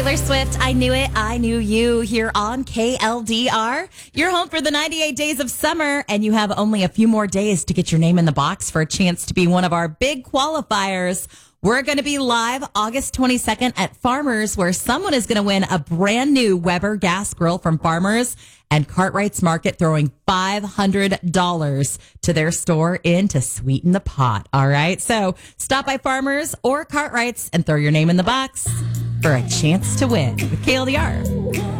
Taylor Swift, I Knew It, I Knew You, here on KLDR. You're home for the 98 days of summer, and you have only a few more days to get your name in the box for a chance to be one of our big qualifiers. We're going to be live August 22nd at Farmers, where someone is going to win a brand new Weber gas grill from Farmers, and Cartwright's Market throwing $500 to their store in to sweeten the pot. All right. So stop by Farmers or Cartwright's and throw your name in the box for a chance to win with KLDR.